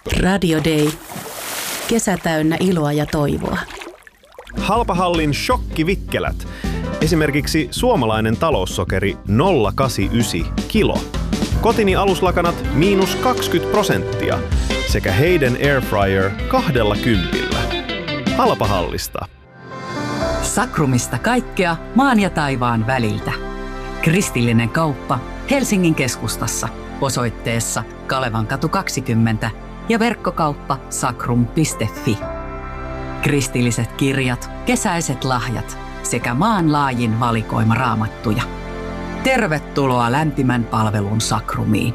Radio Day. Kesä täynnä iloa ja toivoa. Halpahallin shokkivikkelät. Esimerkiksi suomalainen taloussokeri 0,89 kilo. Kotini aluslakanat -20% sekä Hayden Airfryer 20. Halpahallista. Sakrumista kaikkea maan ja taivaan väliltä. Kristillinen kauppa Helsingin keskustassa osoitteessa Kalevankatu 20 ja verkkokauppa sakrum.fi. Kristilliset kirjat, kesäiset lahjat sekä maanlaajin valikoima raamattuja. Tervetuloa lämpimän palvelun Sakrumiin.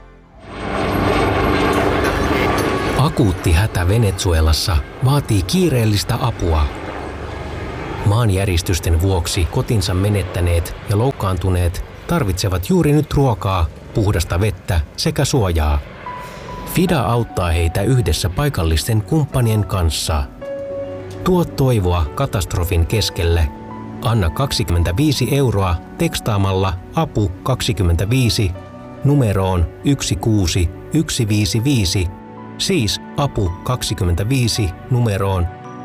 Akuutti hätä Venezuelassa vaatii kiireellistä apua. Maanjäristysten vuoksi kotinsa menettäneet ja loukkaantuneet tarvitsevat juuri nyt ruokaa, puhdasta vettä sekä suojaa. FIDA auttaa heitä yhdessä paikallisten kumppanien kanssa. Tuo toivoa katastrofin keskelle. Anna 25 € tekstaamalla APU 25 numeroon 16155, siis APU 25 numeroon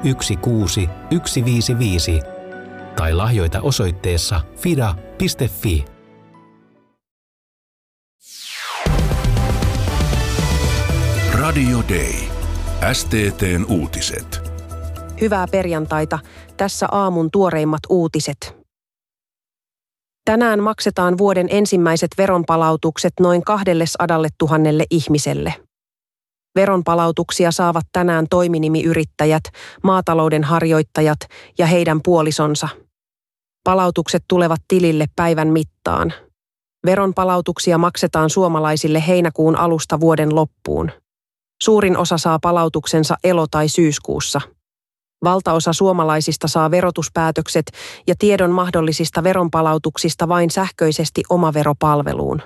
16155, tai lahjoita osoitteessa fida.fi. Radio Day. STT:n uutiset. Hyvää perjantaita. Tässä aamun tuoreimmat uutiset. Tänään maksetaan vuoden ensimmäiset veronpalautukset noin 200 000 ihmiselle. Veronpalautuksia saavat tänään toiminimiyrittäjät, maatalouden harjoittajat ja heidän puolisonsa. Palautukset tulevat tilille päivän mittaan. Veronpalautuksia maksetaan suomalaisille heinäkuun alusta vuoden loppuun. Suurin osa saa palautuksensa elo- tai syyskuussa. Valtaosa suomalaisista saa verotuspäätökset ja tiedon mahdollisista veronpalautuksista vain sähköisesti omaveropalveluun.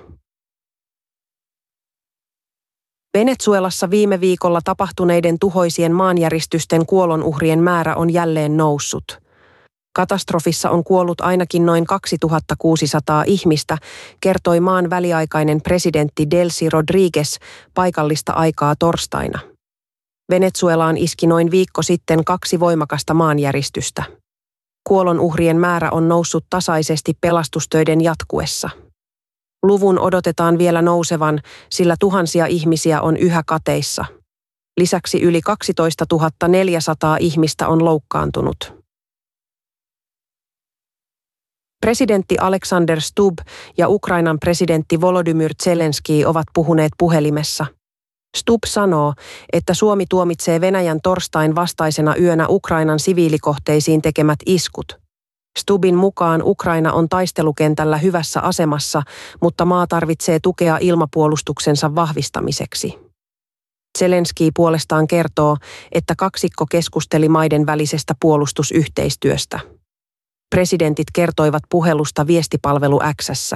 Venezuelassa viime viikolla tapahtuneiden tuhoisien maanjäristysten kuolonuhrien määrä on jälleen noussut. Katastrofissa on kuollut ainakin noin 2600 ihmistä, kertoi maan väliaikainen presidentti Delcy Rodriguez paikallista aikaa torstaina. Venezuelaan iski noin viikko sitten 2 voimakasta maanjäristystä. Kuolonuhrien määrä on noussut tasaisesti pelastustöiden jatkuessa. Luvun odotetaan vielä nousevan, sillä tuhansia ihmisiä on yhä kateissa. Lisäksi yli 12 400 ihmistä on loukkaantunut. Presidentti Alexander Stubb ja Ukrainan presidentti Volodymyr Zelenskyi ovat puhuneet puhelimessa. Stubb sanoo, että Suomi tuomitsee Venäjän torstain vastaisena yönä Ukrainan siviilikohteisiin tekemät iskut. Stubbin mukaan Ukraina on taistelukentällä hyvässä asemassa, mutta maa tarvitsee tukea ilmapuolustuksensa vahvistamiseksi. Zelenskyi puolestaan kertoo, että kaksikko keskusteli maiden välisestä puolustusyhteistyöstä. Presidentit kertoivat puhelusta viestipalvelu X:ssä.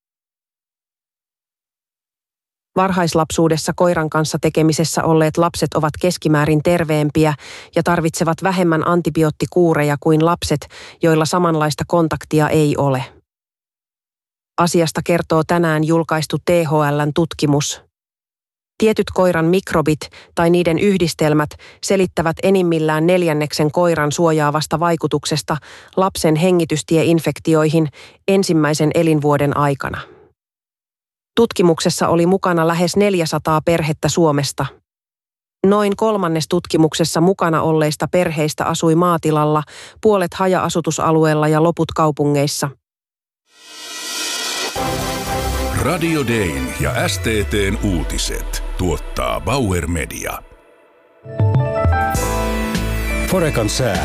Varhaislapsuudessa koiran kanssa tekemisessä olleet lapset ovat keskimäärin terveempiä ja tarvitsevat vähemmän antibioottikuureja kuin lapset, joilla samanlaista kontaktia ei ole. Asiasta kertoo tänään julkaistu THL:n tutkimus. Tietyt koiran mikrobit tai niiden yhdistelmät selittävät enimmillään 1/4 koiran suojaavasta vaikutuksesta lapsen hengitystieinfektioihin ensimmäisen elinvuoden aikana. Tutkimuksessa oli mukana lähes 400 perhettä Suomesta. Noin 1/3 tutkimuksessa mukana olleista perheistä asui maatilalla, puolet haja-asutusalueella ja loput kaupungeissa. Radio Dayn ja STT:n uutiset tuottaa Bauer Media. Forecan sää.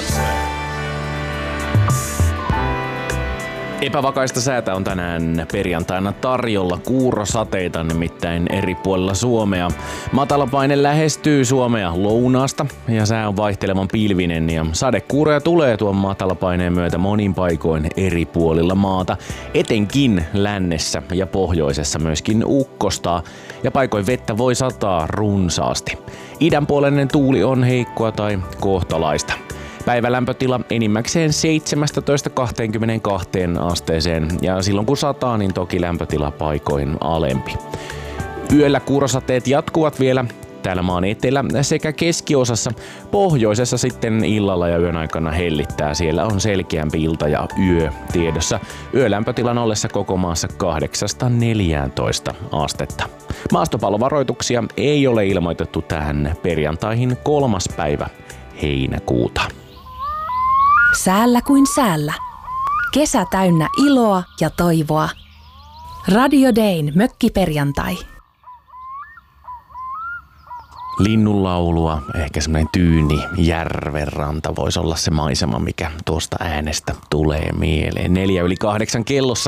Epävakaista säätä on tänään perjantaina tarjolla, kuurosateita nimittäin eri puolilla Suomea. Matalapaine lähestyy Suomea lounaasta ja sää on vaihtelevan pilvinen ja sadekuuroja tulee tuon matalapaineen myötä monin paikoin eri puolilla maata. Etenkin lännessä ja pohjoisessa myöskin ukkostaa ja paikoin vettä voi sataa runsaasti. Idänpuoleinen tuuli on heikkoa tai kohtalaista. Päivälämpötila enimmäkseen 17-22 asteeseen ja silloin kun sataa, niin toki lämpötila paikoin alempi. Yöllä kuurosateet jatkuvat vielä täällä maan etelä- sekä keskiosassa. Pohjoisessa sitten illalla ja yön aikana hellittää. Siellä on selkeämpi ilta ja yö tiedossa. Yölämpötilan ollessa koko maassa 8-14 astetta. Maastopallovaroituksia ei ole ilmoitettu tähän perjantaihin 3. päivä heinäkuuta. Säällä kuin säällä. Kesä täynnä iloa ja toivoa. Radio Dayn mökkiperjantai. Linnunlaulua, ehkä semmoinen tyyni järvenranta voisi olla se maisema, mikä tuosta äänestä tulee mieleen. 7:04 kellossa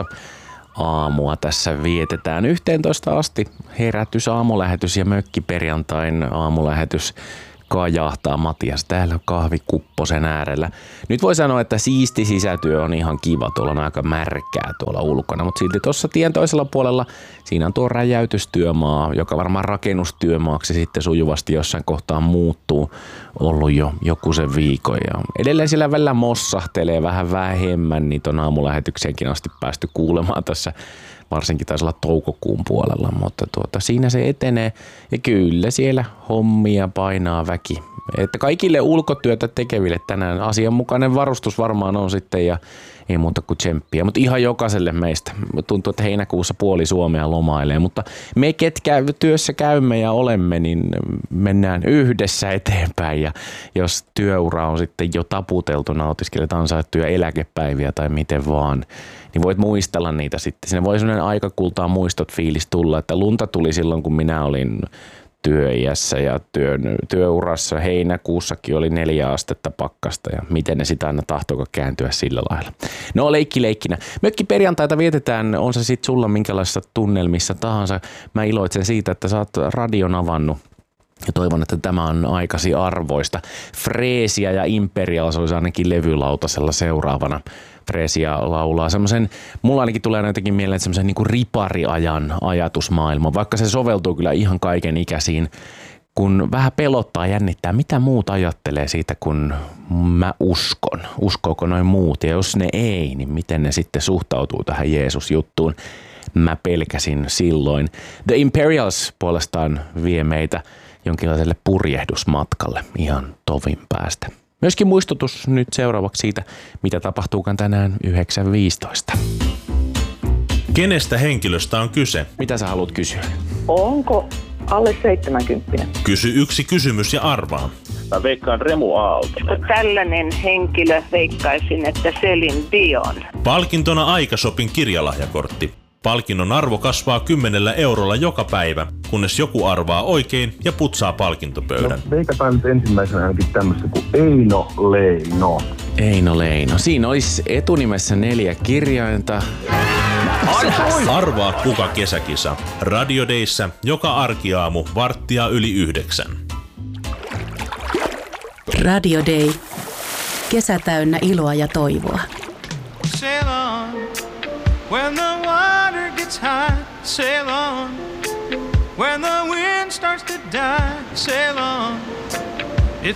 aamua tässä vietetään 11 asti. Herätys, aamulähetys ja mökkiperjantain aamulähetys kajahtaa. Matias täällä kahvikupposen äärellä. Nyt voi sanoa, että siisti sisätyö on ihan kiva. Tuolla on aika märkää tuolla ulkona, mutta silti tuossa tien toisella puolella siinä on tuo räjäytystyömaa, joka varmaan rakennustyömaaksi sitten sujuvasti jossain kohtaa muuttuu. Ollut jo joku sen viikon ja edelleen siellä välillä mossahtelee vähän vähemmän, niin ton aamulähetykseenkin asti päästy kuulemaan tässä. Varsinkin taisi olla toukokuun puolella, mutta siinä se etenee ja kyllä siellä hommia painaa väki. Että kaikille ulkotyötä tekeville tänään asianmukainen varustus varmaan on sitten ja ei muuta kuin tsemppiä, mutta ihan jokaiselle meistä. Tuntuu, että heinäkuussa puoli Suomea lomailee, mutta me ketkä työssä käymme ja olemme, niin mennään yhdessä eteenpäin ja jos työura on sitten jo taputeltu, nautiskelet ansaittuja eläkepäiviä tai miten vaan, niin voit muistella niitä sitten. Siinä voi sellainen aikakultaa muistot fiilis tulla, että lunta tuli silloin, kun minä olin työiässä ja työurassa. Heinäkuussakin oli 4 astetta pakkasta ja miten ne sitä aina tahtoiko kääntyä sillä lailla. No leikkinä. Mökkiperjantaita vietetään, on se sitten sulla minkälaisissa tunnelmissa tahansa. Mä iloitsen siitä, että sä oot radion avannut. Ja toivon, että tämä on aikasi arvoista. Freesia ja Imperials olisi ainakin levylautasella seuraavana. Freesia laulaa semmoisen, mulla ainakin tulee jotenkin mieleen semmoisen niin kuin ripariajan ajatusmaailma, vaikka se soveltuu kyllä ihan kaiken ikäisiin, kun vähän pelottaa, jännittää, mitä muut ajattelee siitä, kun mä uskon. Uskooko noin muut, ja jos ne ei, niin miten ne sitten suhtautuu tähän Jeesus-juttuun. Mä pelkäsin silloin. The Imperials puolestaan vie meitä jonkinlaiselle purjehdusmatkalle ihan tovin päästä. Myöskin muistutus nyt seuraavaksi siitä, mitä tapahtuukaan tänään 9.15. Kenestä henkilöstä on kyse? Mitä sä haluat kysyä? Onko alle 70? Kysy yksi kysymys ja arvaa. Mä veikkaan Remu Aaltonen. Tällainen henkilö veikkaisin, että Celine Dion. Palkintona Aikashopin kirjalahjakortti. Palkinnon arvo kasvaa 10 eurolla joka päivä, kunnes joku arvaa oikein ja putsaa palkintopöydän. No, veikataan nyt ensimmäisenä ainakin tämmöistä kuin Eino Leino. Eino Leino. Siinä olisi etunimessä 4 kirjainta. Arvaa kuka kesäkisa. Radio Dayssä joka arkiaamu 8:45. Radio Day. Kesä täynnä iloa ja toivoa. Sail on, when the water gets high, sail on, when the wind starts to die, sail on.